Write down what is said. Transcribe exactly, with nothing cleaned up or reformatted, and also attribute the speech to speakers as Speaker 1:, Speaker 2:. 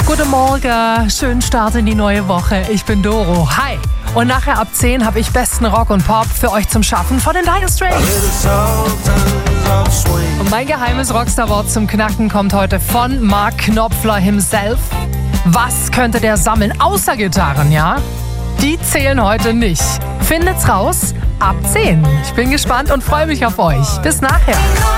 Speaker 1: Guten Morgen, schönen Start in die neue Woche. Ich bin Doro. Hi. Und nachher ab zehn habe ich besten Rock und Pop für euch zum Schaffen von den Dire Straits. Und mein geheimes Rockstar-Wort zum Knacken kommt heute von Mark Knopfler himself. Was könnte der sammeln außer Gitarren, ja? Die zählen heute nicht. Findet's raus ab zehn. Ich bin gespannt und freue mich auf euch. Bis nachher.